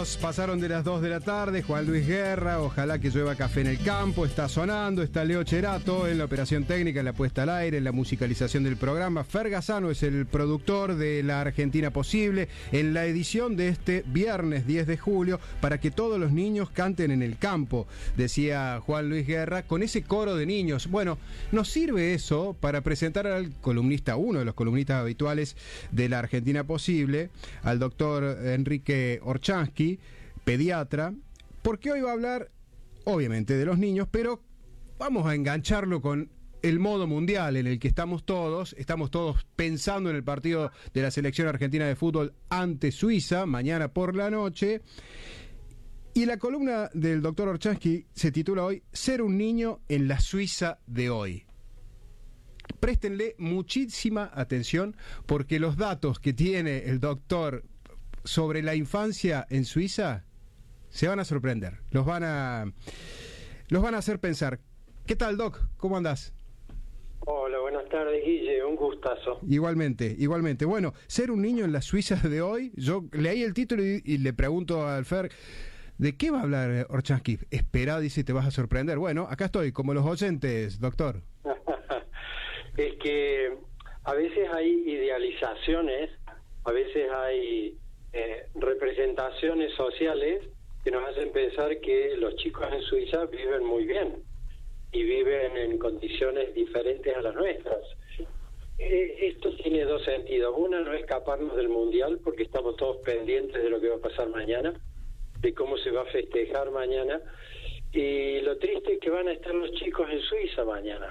minutos pasaron de las 2 de la tarde. Juan Luis Guerra, ojalá que llueva café en el campo. Está sonando, está Leo Cherato en la operación técnica, en la puesta al aire, en la musicalización del programa. Fer Gazzano es el productor de La Argentina Posible, en la edición de este viernes 10 de julio, para que todos los niños canten en el campo, decía Juan Luis Guerra, con ese coro de niños. Bueno, nos sirve eso para presentar al columnista, uno de los columnistas habituales de La Argentina Posible, al doctor Enrique Orchansky, pediatra, porque hoy va a hablar, obviamente, de los niños, pero vamos a engancharlo con el modo mundial en el que estamos todos pensando en el partido de la selección argentina de fútbol ante Suiza, mañana por la noche. Y la columna del doctor Orchansky se titula hoy Ser un niño en la Suiza de hoy. Préstenle muchísima atención, porque los datos que tiene el doctor sobre la infancia en Suiza se van a sorprender, los van a hacer pensar. ¿Qué tal, Doc? ¿Cómo andás? Hola, buenas tardes, Guille, un gustazo. Igualmente. Bueno, ser un niño en la Suiza de hoy, yo leí el título y le pregunto al Fer, ¿de qué va a hablar Orchansky? Espera, dice, te vas a sorprender. Bueno, acá estoy, como los oyentes, doctor. Es que a veces hay idealizaciones, a veces hay representaciones sociales que nos hacen pensar que los chicos en Suiza viven muy bien y viven en condiciones diferentes a las nuestras. Esto tiene dos sentidos. Una, no escaparnos del mundial, porque estamos todos pendientes de lo que va a pasar mañana, de cómo se va a festejar mañana, y lo triste es que van a estar los chicos en Suiza mañana.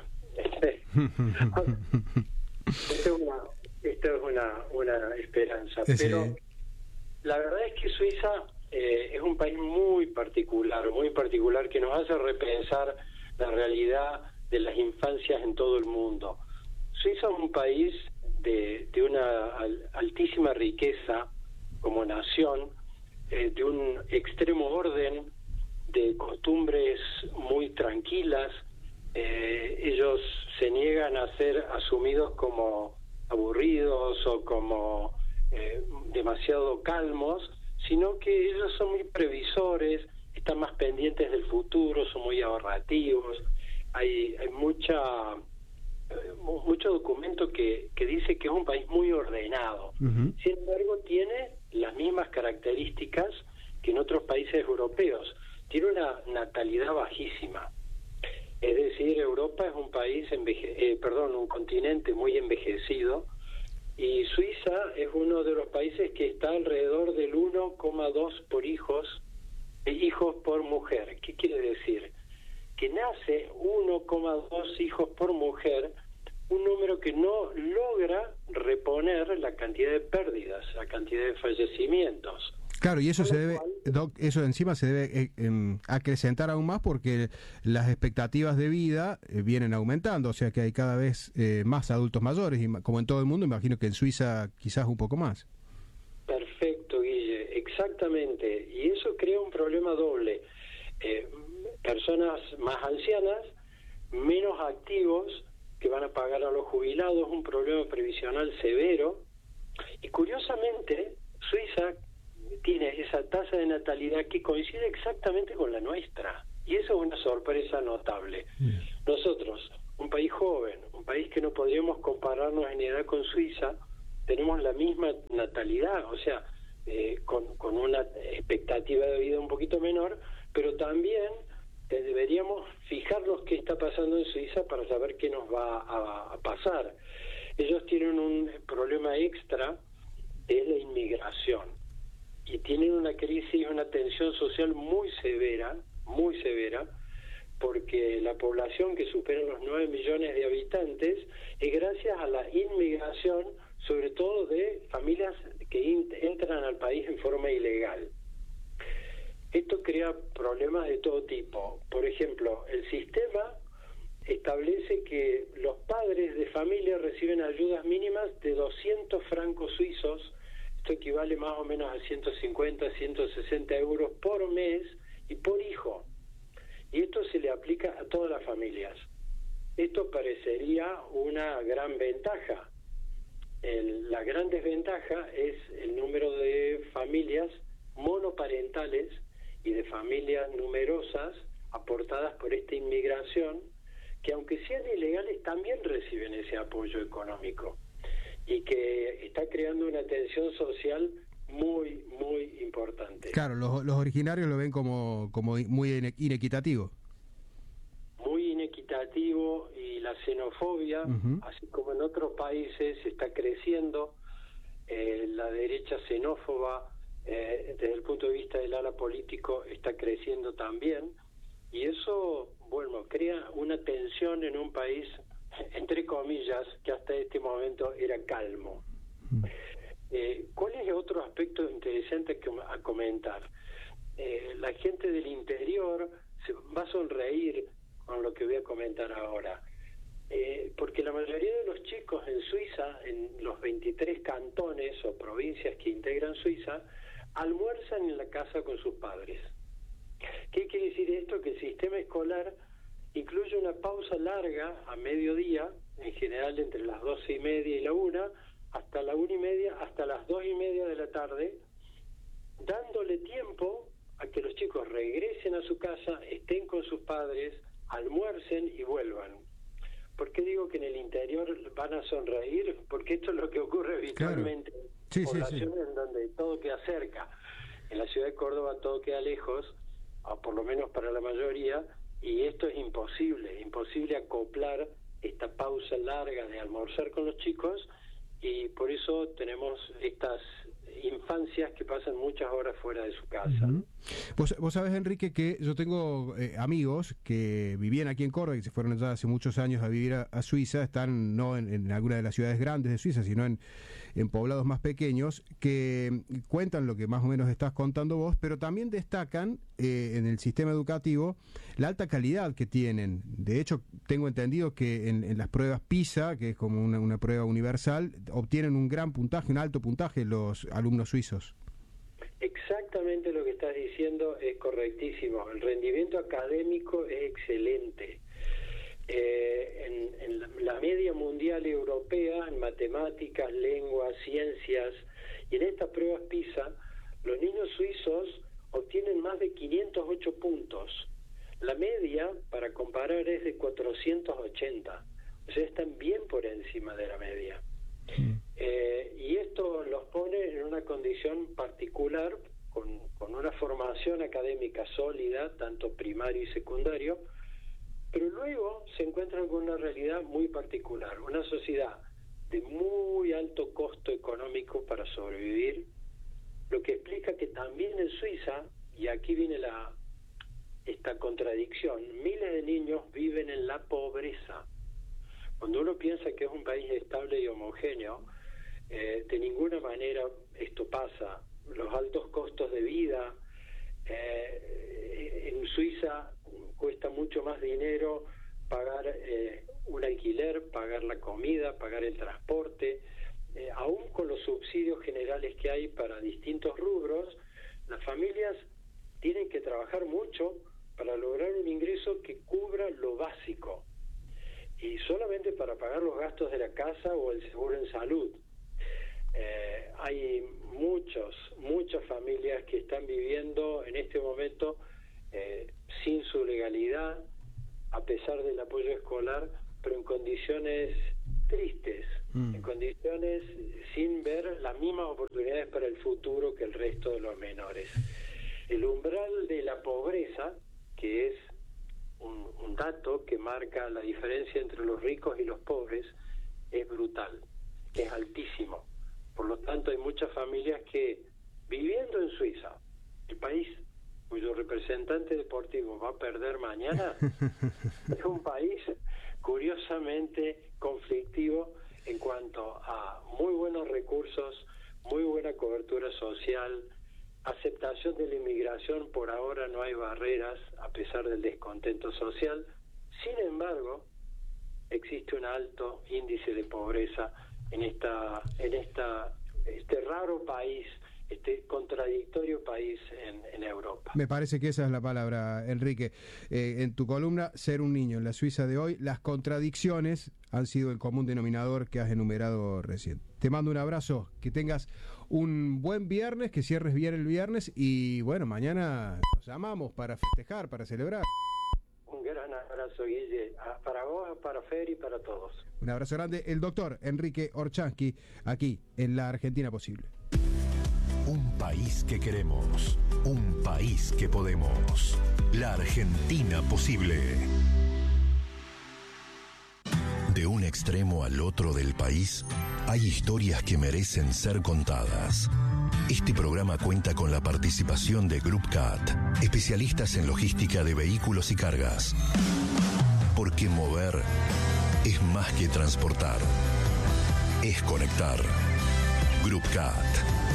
Esto es una esperanza, sí. Pero la verdad es que Suiza es un país muy particular que nos hace repensar la realidad de las infancias en todo el mundo. Suiza es un país de una altísima riqueza como nación, de un extremo orden, de costumbres muy tranquilas. Ellos se niegan a ser asumidos como aburridos o como demasiado calmos, sino que ellos son muy previsores, están más pendientes del futuro, son muy ahorrativos. Hay mucho documento que dice que es un país muy ordenado. Uh-huh. Sin embargo, tiene las mismas características que en otros países europeos. Tiene una natalidad bajísima. Es decir, Europa es un país un continente muy envejecido, y Suiza es uno de los países que está alrededor del 1,2 hijos por mujer. ¿Qué quiere decir? Que nace 1,2 hijos por mujer, un número que no logra reponer la cantidad de pérdidas, la cantidad de fallecimientos. Claro, y eso se debe, Doc, eso encima se debe acrecentar aún más porque las expectativas de vida vienen aumentando, o sea que hay cada vez más adultos mayores, y como en todo el mundo, imagino que en Suiza quizás un poco más. Perfecto, Guille, exactamente, y eso crea un problema doble. Personas más ancianas, menos activos, que van a pagar a los jubilados, un problema previsional severo, y curiosamente Suiza tiene esa tasa de natalidad que coincide exactamente con la nuestra, y eso es una sorpresa notable. Nosotros, un país joven, un país que no podríamos compararnos en edad con Suiza, tenemos la misma natalidad, o sea, con una expectativa de vida un poquito menor, pero también deberíamos fijarnos qué está pasando en Suiza para saber qué nos va a pasar. Ellos tienen un problema extra, es la inmigración, y tienen una crisis y una tensión social muy severa, porque la población, que supera los 9 millones de habitantes, es gracias a la inmigración, sobre todo de familias que entran al país en forma ilegal. Esto crea problemas de todo tipo. Por ejemplo, el sistema establece que los padres de familia reciben ayudas mínimas de 200 francos suizos. Esto equivale más o menos a 150, 160 euros por mes y por hijo. Y esto se le aplica a todas las familias. Esto parecería una gran ventaja. La gran desventaja es el número de familias monoparentales y de familias numerosas aportadas por esta inmigración, que aunque sean ilegales también reciben ese apoyo económico y que está creando una tensión social muy, muy importante. Claro, los originarios lo ven como muy inequitativo. Muy inequitativo, y la xenofobia, así como en otros países, está creciendo. La derecha xenófoba, desde el punto de vista del ala político, está creciendo también, y eso, bueno, crea una tensión en un país, entre comillas, que hasta este momento era calmo. ¿Cuál es otro aspecto interesante a comentar? La gente del interior se va a sonreír con lo que voy a comentar ahora, porque la mayoría de los chicos en Suiza, en los 23 cantones o provincias que integran Suiza, almuerzan en la casa con sus padres. ¿Qué quiere decir esto? Que el sistema escolar incluye una pausa larga a mediodía, en general entre las 12:30 y la 1, hasta la 1:30, hasta las 2:30 de la tarde, dándole tiempo a que los chicos regresen a su casa, estén con sus padres, almuercen y vuelvan. ¿Por qué digo que en el interior van a sonreír? Porque esto es lo que ocurre habitualmente. Claro. Sí, poblaciones en donde todo queda cerca. En la ciudad de Córdoba todo queda lejos, o por lo menos para la mayoría, y esto es imposible acoplar esta pausa larga de almorzar con los chicos, y por eso tenemos estas infancias que pasan muchas horas fuera de su casa. Vos sabés, Enrique, que yo tengo amigos que vivían aquí en Córdoba y se fueron ya hace muchos años a vivir a Suiza, están no en alguna de las ciudades grandes de Suiza, sino en poblados más pequeños, que cuentan lo que más o menos estás contando vos, pero también destacan en el sistema educativo la alta calidad que tienen. De hecho, tengo entendido que en las pruebas PISA, que es como una prueba universal, obtienen un gran puntaje, un alto puntaje los alumnos suizos. Exactamente lo que estás diciendo es correctísimo. El rendimiento académico es excelente. En la media mundial europea, en matemáticas, lenguas, ciencias, y en estas pruebas PISA, los niños suizos obtienen más de 508 puntos. La media, para comparar, es de 480. O sea, están bien por encima de la media. Y esto los pone en una condición particular, con una formación académica sólida, tanto primario y secundario, pero luego se encuentran con una realidad muy particular, una sociedad de muy alto costo económico para sobrevivir, lo que explica que también en Suiza, y aquí viene esta contradicción, miles de niños viven en la pobreza. Cuando uno piensa que es un país estable y homogéneo, de ninguna manera esto pasa. Los altos costos de vida, en Suiza cuesta mucho más dinero pagar un alquiler, pagar la comida, pagar el transporte, aún con los subsidios generales que hay para distintos rubros. Las familias tienen que trabajar mucho para lograr un ingreso que cubra lo básico, y solamente para pagar los gastos de la casa o el seguro en salud. Hay muchas familias que están viviendo en este momento sin su legalidad, a pesar del apoyo escolar, pero en condiciones tristes, en condiciones sin ver las mismas oportunidades para el futuro que el resto de los menores. El umbral de la pobreza, que es un dato que marca la diferencia entre los ricos y los pobres, es brutal, es altísimo. Por lo tanto, hay muchas familias que, viviendo en Suiza, el país cuyo representante deportivo va a perder mañana, es un país curiosamente conflictivo en cuanto a muy buenos recursos, muy buena cobertura social, aceptación de la inmigración. Por ahora no hay barreras a pesar del descontento social. Sin embargo, existe un alto índice de pobreza en este raro país, este contradictorio país en Europa. Me parece que esa es la palabra, Enrique. En tu columna, Ser un niño en la Suiza de hoy, las contradicciones han sido el común denominador que has enumerado recién. Te mando un abrazo, que tengas un buen viernes, que cierres bien el viernes y bueno, mañana nos llamamos para festejar, para celebrar. Un gran abrazo, Guille, para vos, para Fer y para todos. Un abrazo grande, el doctor Enrique Orchansky, aquí en La Argentina Posible. Un país que queremos, un país que podemos. La Argentina Posible. De un extremo al otro del país, hay historias que merecen ser contadas. Este programa cuenta con la participación de Group CAT, especialistas en logística de vehículos y cargas. Porque mover es más que transportar, es conectar. Group CAT.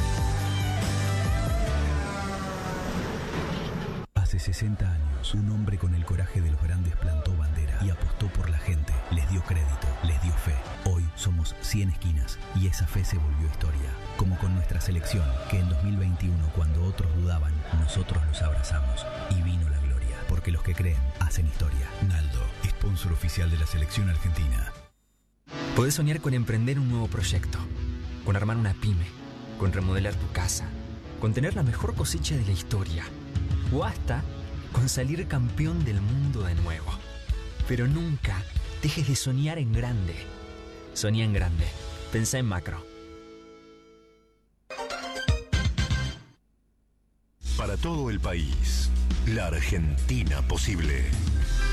Hace 60 años, un hombre con el coraje de los grandes plantó bandera y apostó por la gente. Les dio crédito, les dio fe. Hoy somos 100 esquinas y esa fe se volvió historia. Como con nuestra selección, que en 2021, cuando otros dudaban, nosotros los abrazamos y vino la gloria. Porque los que creen hacen historia. Naldo, sponsor oficial de la selección argentina. Podés soñar con emprender un nuevo proyecto, con armar una pyme, con remodelar tu casa, con tener la mejor cosecha de la historia. O hasta con salir campeón del mundo de nuevo. Pero nunca dejes de soñar en grande. Soñá en grande. Pensá en macro. Para todo el país, la Argentina Posible.